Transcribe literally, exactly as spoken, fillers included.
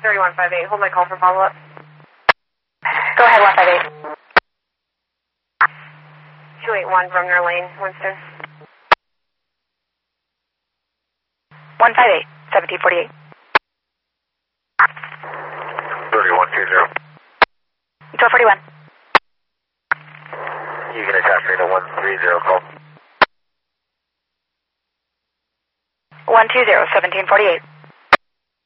thirty-one fifty-eight, hold my call for follow-up. Go ahead, one five eight. two eighty-one Brumner Lane, Winston. one five eight, seventeen forty-eight. thirty-one two zero. twelve forty-one. You can attach me to one three zero call. one two zero, seventeen forty-eight.